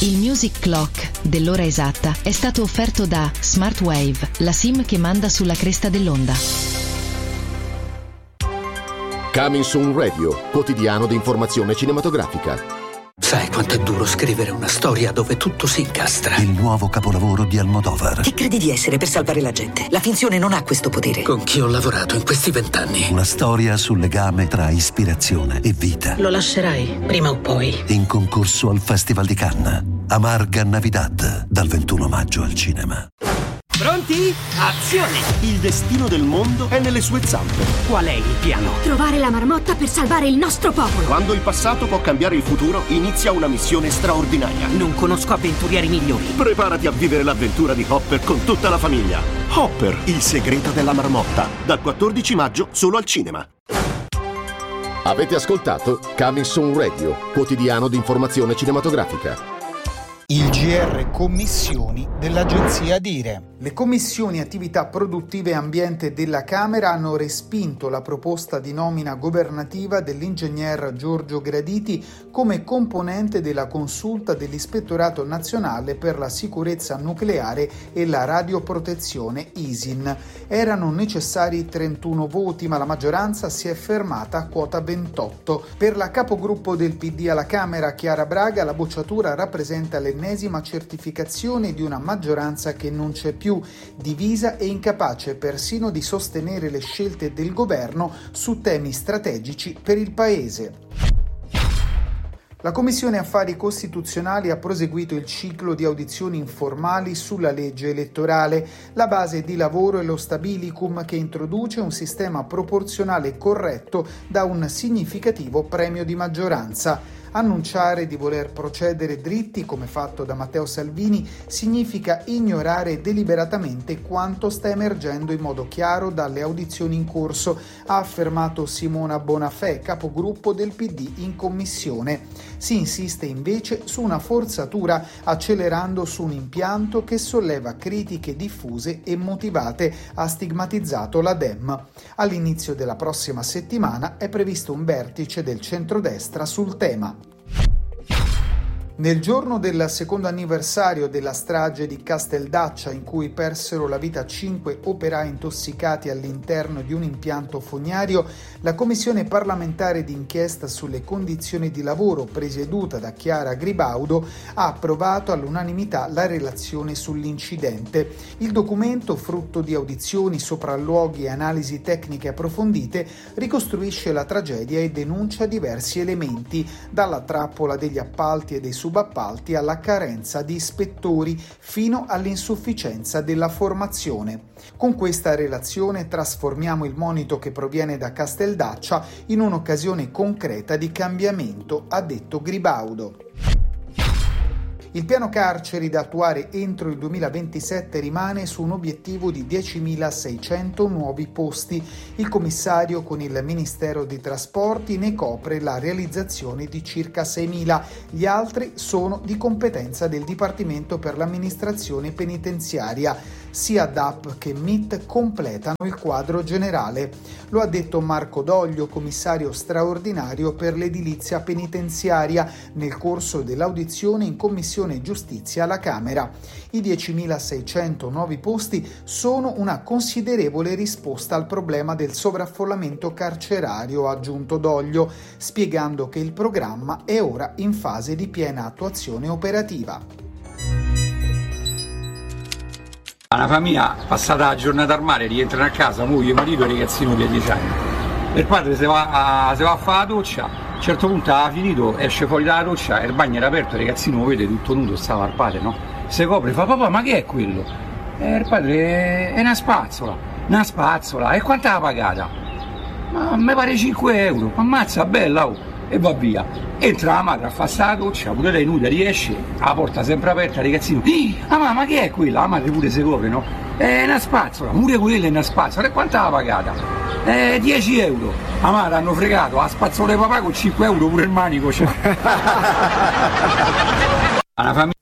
Il Music Clock dell'ora esatta è stato offerto da Smartwave, la SIM che manda sulla cresta dell'onda. Coming Soon Radio, quotidiano di informazione cinematografica. Sai quanto è duro scrivere una storia dove tutto si incastra? Il nuovo capolavoro di Almodovar. Chi credi di essere per salvare la gente? La finzione non ha questo potere. Con chi ho lavorato in questi 20 anni? Una storia sul legame tra ispirazione e vita. Lo lascerai, prima o poi. In concorso al Festival di Cannes. Amarga Navidad, dal 21 maggio al cinema. Pronti? Azione! Il destino del mondo è nelle sue zampe. Qual è il piano? Trovare la marmotta per salvare il nostro popolo. Quando il passato può cambiare il futuro, inizia una missione straordinaria. Non conosco avventurieri migliori. Preparati a vivere l'avventura di Hopper con tutta la famiglia. Hopper, il segreto della marmotta. Dal 14 maggio solo al cinema. Avete ascoltato Coming Soon Radio, quotidiano di informazione cinematografica. Il GR Commissioni dell'agenzia Dire. Le commissioni attività produttive e ambiente della Camera hanno respinto la proposta di nomina governativa dell'ingegner Giorgio Graditi come componente della consulta dell'Ispettorato Nazionale per la Sicurezza Nucleare e la Radioprotezione ISIN. Erano necessari 31 voti, ma la maggioranza si è fermata a quota 28. Per la capogruppo del PD alla Camera, Chiara Braga, la bocciatura rappresenta l'ennesima certificazione di una maggioranza che non c'è più, divisa e incapace persino di sostenere le scelte del governo su temi strategici per il Paese. La Commissione Affari Costituzionali ha proseguito il ciclo di audizioni informali sulla legge elettorale. La base di lavoro è lo stabilicum, che introduce un sistema proporzionale corretto da un significativo premio di maggioranza. Annunciare di voler procedere dritti, come fatto da Matteo Salvini, significa ignorare deliberatamente quanto sta emergendo in modo chiaro dalle audizioni in corso, ha affermato Simona Bonafè, capogruppo del PD in Commissione. Si insiste invece su una forzatura, accelerando su un impianto che solleva critiche diffuse e motivate, ha stigmatizzato la Dem. All'inizio della prossima settimana è previsto un vertice del centrodestra sul tema. Nel giorno del secondo anniversario della strage di Casteldaccia, in cui persero la vita 5 operai intossicati all'interno di un impianto fognario, la Commissione parlamentare d'inchiesta sulle condizioni di lavoro, presieduta da Chiara Gribaudo, ha approvato all'unanimità la relazione sull'incidente. Il documento, frutto di audizioni, sopralluoghi e analisi tecniche approfondite, ricostruisce la tragedia e denuncia diversi elementi, dalla trappola degli appalti e dei subappalti alla carenza di ispettori fino all'insufficienza della formazione. Con questa relazione trasformiamo il monito che proviene da Casteldaccia in un'occasione concreta di cambiamento, ha detto Gribaudo. Il piano carceri da attuare entro il 2027 rimane su un obiettivo di 10.600 nuovi posti. Il commissario con il Ministero dei Trasporti ne copre la realizzazione di circa 6.000. Gli altri sono di competenza del Dipartimento per l'amministrazione penitenziaria. Sia DAP che MIT completano il quadro generale. Lo ha detto Marco Doglio, commissario straordinario per l'edilizia penitenziaria, nel corso dell'audizione in Commissione Giustizia alla Camera. I 10.600 nuovi posti sono una considerevole risposta al problema del sovraffollamento carcerario, ha aggiunto Doglio, spiegando che il programma è ora in fase di piena attuazione operativa. Una famiglia passata la giornata al mare, rientrano a casa, moglie, marito e ragazzino di 10 anni. Il padre si va a fare la doccia, a un certo punto ha finito, esce fuori dalla doccia e il bagno era aperto, il ragazzino lo vede tutto nudo, stava al padre, no? Si copre, fa: papà, ma che è quello? E il padre: è una spazzola, e quanto l'ha pagata? Ma mi pare 5 euro, ammazza, bella, oh! E va via. Entra la madre a fare la doccia, pure lei nuda, riesce, la porta sempre aperta, il ragazzino: ah, mamma, che è quella? La madre pure si copre, no? È una spazzola, pure quella è una spazzola, e quanto l'ha pagata? 10 euro. La madre hanno fregato, la spazzola di papà con 5 euro pure il manico c'è. Una famiglia.